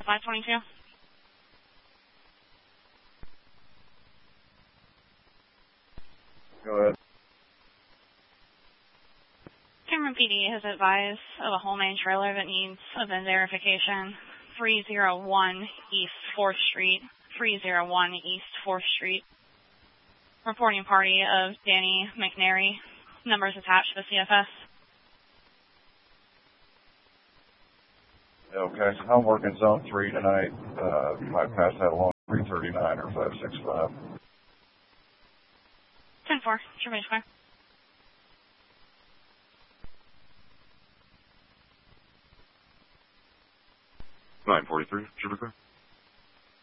522. Go ahead. Cameron PD has advised of a whole main trailer that needs a VIN verification. 301 East 4th Street. 301 East 4th Street. Reporting party of Danny McNary. Numbers attached to the CFS. Okay, so I'm working zone 3 tonight. You might pass that along 339 or 565. 10-4, Trevor Square. 943, Trevor Square.